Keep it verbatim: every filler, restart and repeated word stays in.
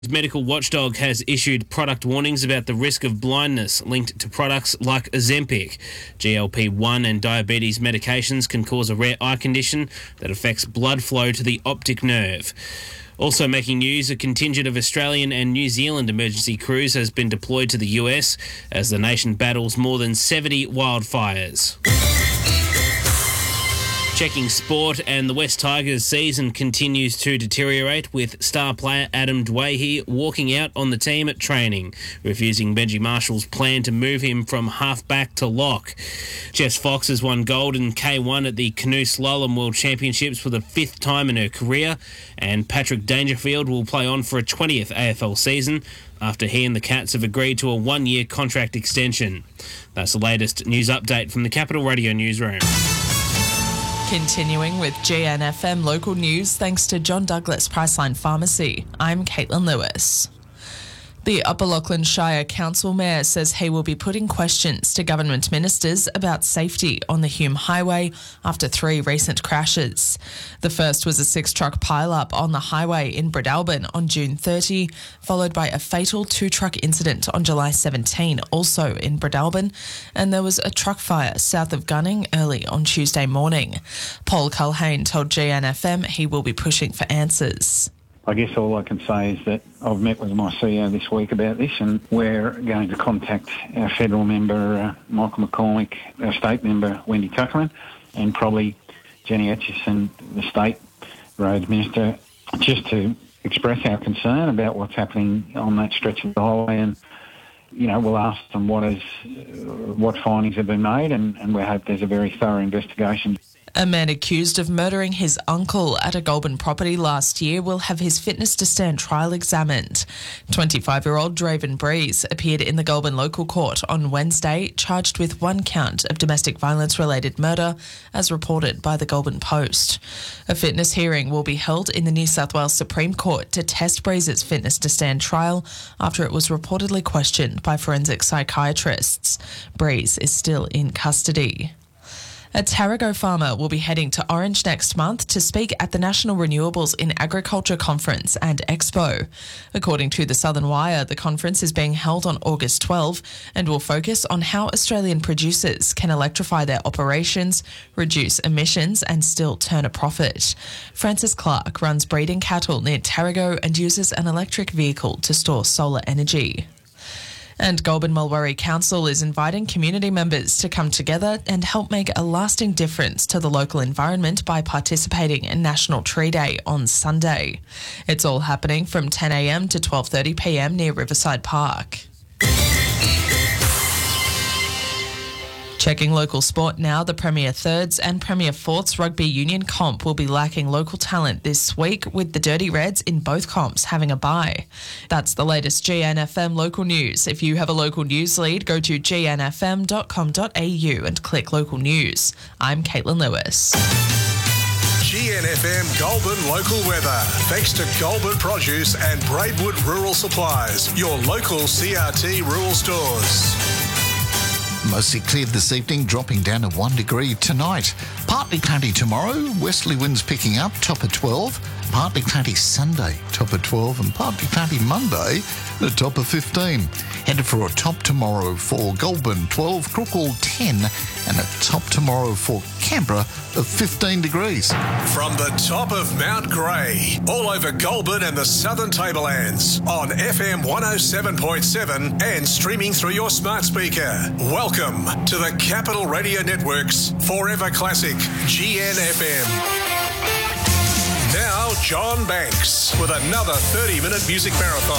Medical Watchdog has issued product warnings about the risk of blindness linked to products like Ozempic. G L P one and diabetes medications can cause a rare eye condition that affects blood flow to the optic nerve. Also making news, a contingent of Australian and New Zealand emergency crews has been deployed to the U S as the nation battles more than seventy wildfires. Checking sport, and the West Tigers season continues to deteriorate, with star player Adam Dwyer walking out on the team at training, refusing Benji Marshall's plan to move him from half-back to lock. Jess Fox has won gold in K one at the Canoe Slalom World Championships for the fifth time in her career, and Patrick Dangerfield will play on for a twentieth A F L season after he and the Cats have agreed to a one-year contract extension. That's the latest news update from the Capital Radio Newsroom. Continuing with G N F M local news, thanks to John Douglas Priceline Pharmacy. I'm Caitlin Lewis. The Upper Lachlan Shire Council Mayor says he will be putting questions to government ministers about safety on the Hume Highway after three recent crashes. The first was a six-truck pile-up on the highway in Breadalbane on June thirtieth, followed by a fatal two-truck incident on July seventeenth, also in Breadalbane, and there was a truck fire south of Gunning early on Tuesday morning. Paul Culhane told G N F M he will be pushing for answers. I guess all I can say is that I've met with my C E O this week about this, and we're going to contact our federal member, uh, Michael McCormick, our state member, Wendy Tuckerman, and probably Jenny Atchison, the state roads minister, just to express our concern about what's happening on that stretch of the highway. And, you know, we'll ask them what is, uh, what findings have been made, and, and we hope there's a very thorough investigation. A man accused of murdering his uncle at a Goulburn property last year will have his fitness to stand trial examined. twenty-five-year-old Draven Breeze appeared in the Goulburn local court on Wednesday, charged with one count of domestic violence-related murder, as reported by the Goulburn Post. A fitness hearing will be held in the New South Wales Supreme Court to test Breeze's fitness to stand trial after it was reportedly questioned by forensic psychiatrists. Breeze is still in custody. A Tarago farmer will be heading to Orange next month to speak at the National Renewables in Agriculture Conference and Expo. According to the Southern Wire, the conference is being held on August twelfth and will focus on how Australian producers can electrify their operations, reduce emissions and still turn a profit. Francis Clark runs breeding cattle near Tarago and uses an electric vehicle to store solar energy. And Goulburn Mulwaree Council is inviting community members to come together and help make a lasting difference to the local environment by participating in National Tree Day on Sunday. It's all happening from ten a m to twelve thirty p m near Riverside Park. Checking local sport now, the Premier Thirds and Premier Fourths Rugby Union comp will be lacking local talent this week, with the Dirty Reds in both comps having a bye. That's the latest G N F M local news. If you have a local news lead, go to g n f m dot com dot a u and click local news. I'm Caitlin Lewis. G N F M Goulburn local weather. Thanks to Goulburn Produce and Braidwood Rural Supplies, your local C R T rural stores. Mostly clear this evening, dropping down to one degree tonight. Partly cloudy tomorrow, westerly winds picking up, top of twelve. Partly cloudy Sunday, top of twelve, and partly cloudy Monday, the top of fifteen. Headed for a top tomorrow for Goulburn, twelve, Crookall, ten, and a top tomorrow for Canberra of fifteen degrees. From the top of Mount Grey, all over Goulburn and the Southern Tablelands, on F M one oh seven point seven and streaming through your smart speaker. Welcome to the Capital Radio Network's Forever Classic, G N F M. Now, John Banks with another thirty-minute music marathon.